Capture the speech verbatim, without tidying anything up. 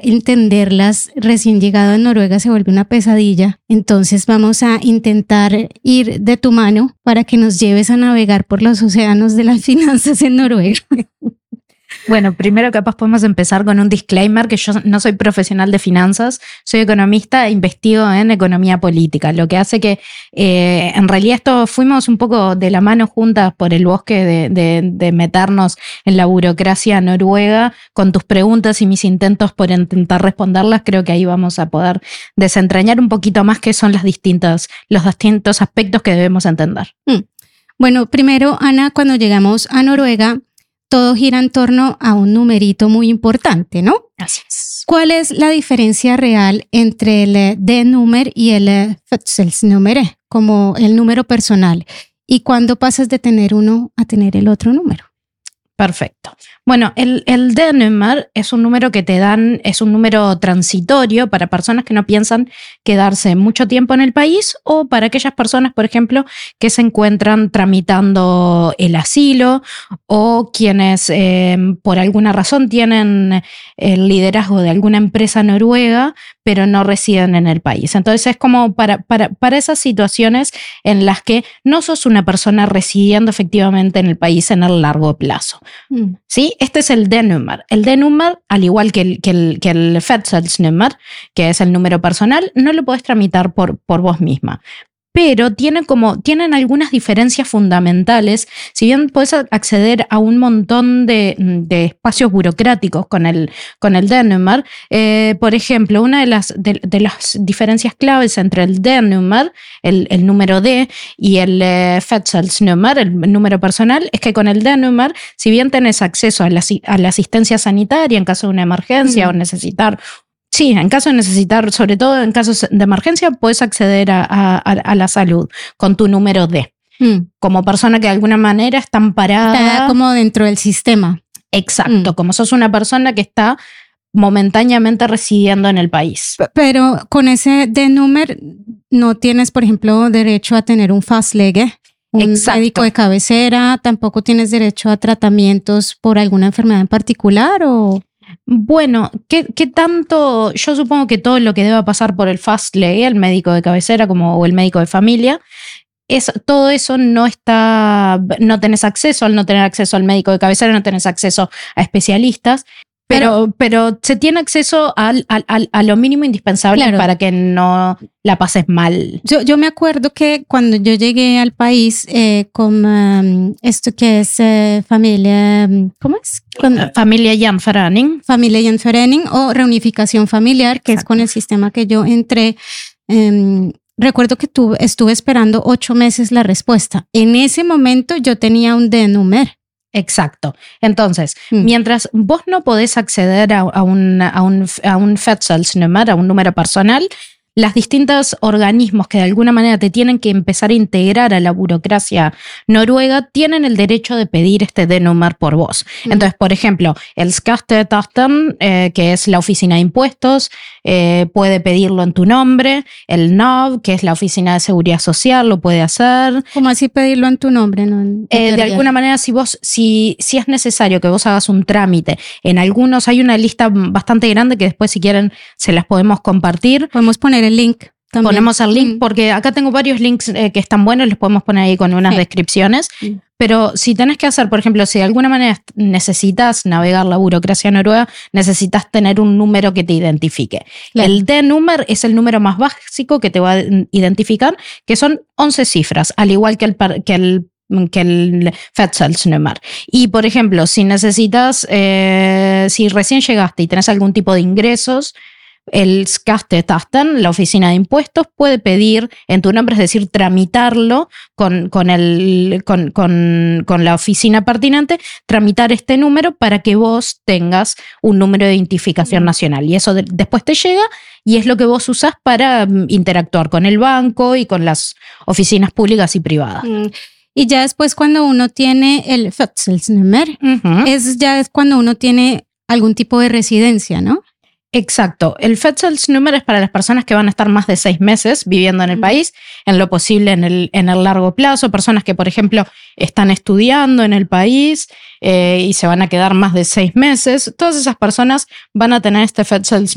entenderlas recién llegado a Noruega se vuelve una pesadilla. Entonces vamos a intentar ir de tu mano para que nos lleves a navegar por los océanos de las finanzas en Noruega. Bueno, primero capaz podemos empezar con un disclaimer que yo no soy profesional de finanzas, soy economista e investigo en economía política, lo que hace que eh, en realidad esto fuimos un poco de la mano juntas por el bosque de, de, de meternos en la burocracia noruega con tus preguntas y mis intentos por intentar responderlas. Creo que ahí vamos a poder desentrañar un poquito más qué son las distintas, los distintos aspectos que debemos entender. Mm. Bueno, primero, Ana, cuando llegamos a Noruega, todo gira en torno a un numerito muy importante, ¿no? Así es. ¿Cuál es la diferencia real entre el D-número y el fødselsnummer, como el número personal? ¿Y cuándo pasas de tener uno a tener el otro número? Perfecto. Bueno, el, el D-número es un número que te dan, es un número transitorio para personas que no piensan quedarse mucho tiempo en el país o para aquellas personas, por ejemplo, que se encuentran tramitando el asilo o quienes eh, por alguna razón tienen el liderazgo de alguna empresa noruega pero no residen en el país. Entonces es como para, para, para esas situaciones en las que no sos una persona residiendo efectivamente en el país en el largo plazo. Mm. ¿Sí? Este es el D-número. El D-número, al igual que el, que el, que el fødselsnummer, que es el número personal, no lo podés tramitar por, por vos misma. Pero tienen, como, tienen algunas diferencias fundamentales. Si bien puedes acceder a un montón de, de espacios burocráticos con el, con el D-número, eh, por ejemplo, una de las, de, de las diferencias claves entre el D-número, el, el número D, y el eh, fødselsnummer, el número personal, es que con el D-número, si bien tenés acceso a la, a la asistencia sanitaria en caso de una emergencia mm. o necesitar Sí, en caso de necesitar, sobre todo en casos de emergencia, puedes acceder a, a, a la salud con tu número D. Mm. Como persona que de alguna manera está amparada. Está como dentro del sistema. Exacto, mm. como sos una persona que está momentáneamente residiendo en el país. Pero con ese D-número no tienes, por ejemplo, derecho a tener un fastlege, un Exacto. médico de cabecera, tampoco tienes derecho a tratamientos por alguna enfermedad en particular o... Bueno, ¿qué, ¿qué tanto? Yo supongo que todo lo que deba pasar por el fastlege, el médico de cabecera como, o el médico de familia, es, todo eso no está, no tenés acceso. Al no tener acceso al médico de cabecera, no tenés acceso a especialistas, pero, pero, pero se tiene acceso al, al, al, a lo mínimo indispensable claro. para que no la pases mal. Yo, yo me acuerdo que cuando yo llegué al país eh, con um, esto que es eh, familia, ¿cómo es? Con, familia Gjenforening. Familia Gjenforening o reunificación familiar, que Exacto. es con el sistema que yo entré. Eh, recuerdo que tuve, estuve esperando ocho meses la respuesta. En ese momento yo tenía un D-número. Exacto. Entonces, mm. mientras vos no podés acceder a, a, un, a, un, a un fødselsnummer, a un número personal, los distintos organismos que de alguna manera te tienen que empezar a integrar a la burocracia noruega tienen el derecho de pedir este D-número por vos. Mm. Entonces, por ejemplo, el Skatteetaten, eh, que es la oficina de impuestos, eh, puede pedirlo en tu nombre. El NAV, que es la oficina de seguridad social, lo puede hacer. ¿Cómo así pedirlo en tu nombre? No, no eh, de alguna manera, si vos, si, si es necesario que vos hagas un trámite, en algunos hay una lista bastante grande que después, si quieren, se las podemos compartir. Podemos poner el link también. Ponemos el link porque acá tengo varios links eh, que están buenos, los podemos poner ahí con unas sí. descripciones. Sí. Pero si tenés que hacer, por ejemplo, si de alguna manera necesitas navegar la burocracia noruega, necesitas tener un número que te identifique. Claro. El D-número es el número más básico que te va a identificar, que son once cifras, al igual que el, que el que el fødselsnummer. Y, por ejemplo, si necesitas, eh, si recién llegaste y tenés algún tipo de ingresos, el Skatteetaten, la oficina de impuestos, puede pedir en tu nombre, es decir, tramitarlo con, con, el, con, con, con la oficina pertinente, tramitar este número para que vos tengas un número de identificación mm. nacional. Y eso de, después te llega y es lo que vos usás para um, interactuar con el banco y con las oficinas públicas y privadas. Mm. Y ya después cuando uno tiene el fødselsnummer, uh-huh. es ya es cuando uno tiene algún tipo de residencia, ¿no? Exacto. El fødselsnummer es para las personas que van a estar más de seis meses viviendo en el uh-huh. país, en lo posible en el, en el largo plazo, personas que, por ejemplo, están estudiando en el país eh, y se van a quedar más de seis meses. Todas esas personas van a tener este fødselsnummer